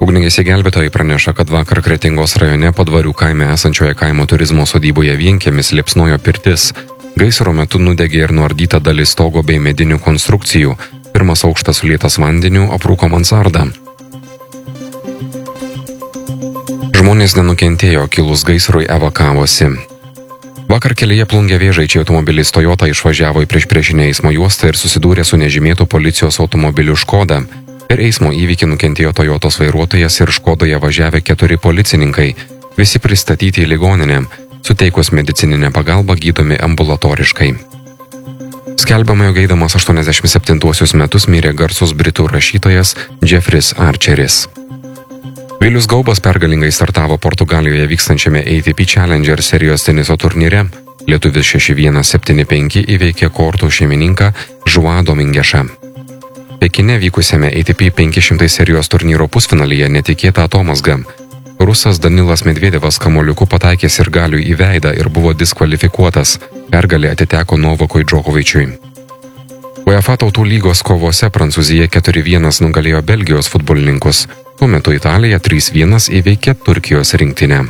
Ugniagesiai gelbėtojai praneša, kad vakar Kretingos rajone Padvarių kaime esančioje kaimo turizmo sodyboje Vienkiemis liepsnojo pirtis. Gaisro metu nudegė ir nuardyta dalis stogo bei medinių konstrukcijų. Pirmas aukštas sulietas vandeniu, aprūko mansarda. Žmonės nenukentėjo, kilus gaisrui evakavosi. Vakar kelyje Plungė Vėžaičiai automobilis Toyota išvažiavo į priešpriešinę eismo juostą ir susidūrė su nežymėtu policijos automobiliu Škoda. Per eismo įvykį nukentėjo Toyotos vairuotojas ir Škodoje važiavę 4 policininkai. Visi pristatyti į ligoninę, suteikus medicininę pagalbą gydomi ambulatoriškai. Skelbiama, jog eidamas 87 metus mirė garsus britų rašytojas Jeffris Archeris. Vilius Gaubas pergalingai startavo Portugalijoje vykstančiame ATP Challenger serijos teniso turnyre. Lietuvis 6-1-7-5 įveikė kortų šeimininką Joao Domingešą. Pekine vykusiame ATP 500 serijos turnyro pusfinalyje netikėta atomazga. Rusas Danilas Medvedevas kamuoliuku pataikė sirgaliui į veidą ir buvo diskvalifikuotas. Pergalė atiteko Novakui Džokovičiui. UEFA tautų lygos kovose Prancūzija 4-1 nugalėjo Belgijos futbolininkus. Tuo metu Italija 3-1 įveikė Turkijos rinktinę.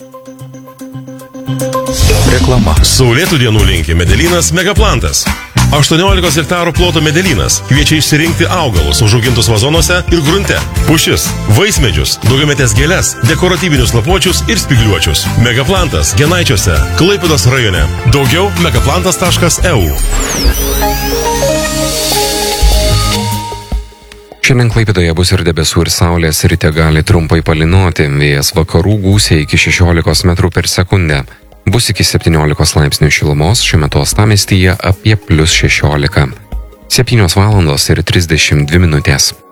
Reklama. Saulėtų dienų linki Medelynas Megaplantas. 18 hektarų ploto Medelynas kviečia išsirinkti augalus užaugintus vazonuose ir grunte. Pušis, vaismedžius, daugiametės gėles, dekoratyvinius lapuočius ir spygliuočius. Megaplantas Genaičiuose, Klaipėdos rajone. Daugiau megaplantas.eu. Šiandien Klaipėdoje bus ir debesų ir saulės, ryte gali trumpai palynoti, vėjas vakarų gūsiai iki 16 metrų per sekundę. Bus iki 17 laipsnių šilumos, šiuo metu uostamiestyje apie +16. 7 valandos ir 32 minutės.